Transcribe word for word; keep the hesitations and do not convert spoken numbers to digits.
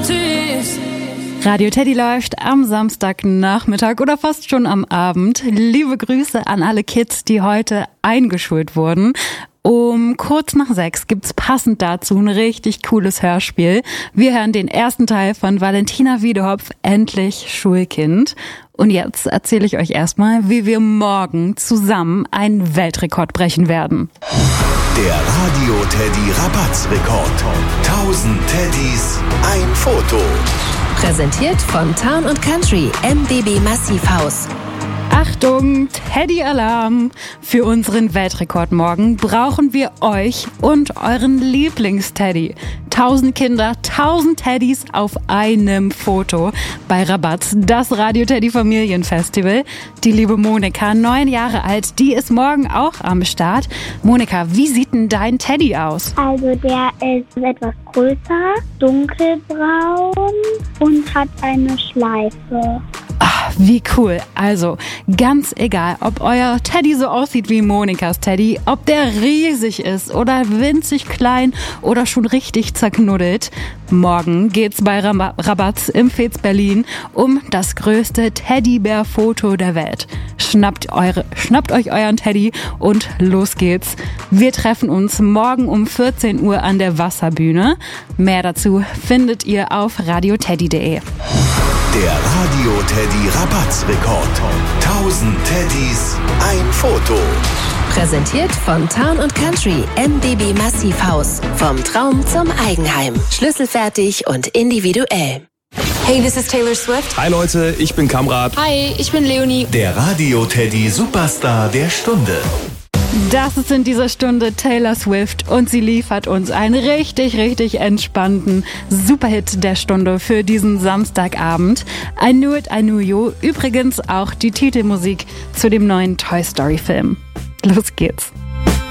Radio Teddy läuft am Samstagnachmittag oder fast schon am Abend. Liebe Grüße an alle Kids, die heute eingeschult wurden. Um kurz nach sechs gibt's passend dazu ein richtig cooles Hörspiel. Wir hören den ersten Teil von Valentina Wiedehopf, Endlich Schulkind. Und jetzt erzähle ich euch erstmal, wie wir morgen zusammen einen Weltrekord brechen werden. Der Radio Teddy Rabatzrekord. tausend Teddys, ein Foto. Präsentiert von Town und Country, M D B Massivhaus. Achtung, Teddy-Alarm! Für unseren Weltrekord morgen brauchen wir euch und euren Lieblingsteddy. Tausend Kinder, tausend Teddys auf einem Foto bei Rabatz, das Radio Teddy Familienfestival. Die liebe Monika, neun Jahre alt, die ist morgen auch am Start. Monika, wie sieht denn dein Teddy aus? Also der ist etwas größer, dunkelbraun und hat eine Schleife. Ach, wie cool. Also, ganz egal, ob euer Teddy so aussieht wie Monikas Teddy, ob der riesig ist oder winzig klein oder schon richtig zerknuddelt. Morgen geht's bei Rabatz im Fez Berlin um das größte Teddybär-Foto der Welt. Schnappt, eure, schnappt euch euren Teddy und los geht's. Wir treffen uns morgen um vierzehn Uhr an der Wasserbühne. Mehr dazu findet ihr auf radio teddy punkt de. Der Radio Teddy Rabatzrekord. tausend Teddys, ein Foto. Präsentiert von Town und Country, M D B Massivhaus. Vom Traum zum Eigenheim. Schlüsselfertig und individuell. Hey, this is Taylor Swift. Hi Leute, ich bin Kamrat. Hi, ich bin Leonie. Der Radio Teddy Superstar der Stunde. Das ist in dieser Stunde Taylor Swift und sie liefert uns einen richtig, richtig entspannten Superhit der Stunde für diesen Samstagabend. I Knew It, I Knew You. Übrigens auch die Titelmusik zu dem neuen Toy Story Film. Los geht's.